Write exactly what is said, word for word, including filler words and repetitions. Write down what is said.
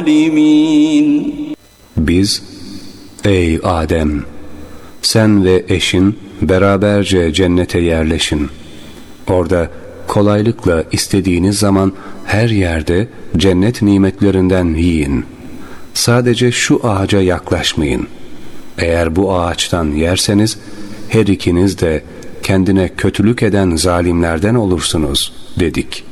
Biz, ey Adem, sen ve eşin beraberce cennete yerleşin. Orada kolaylıkla istediğiniz zaman her yerde cennet nimetlerinden yiyin. Sadece şu ağaca yaklaşmayın. Eğer bu ağaçtan yerseniz her ikiniz de kendine kötülük eden zalimlerden olursunuz dedik.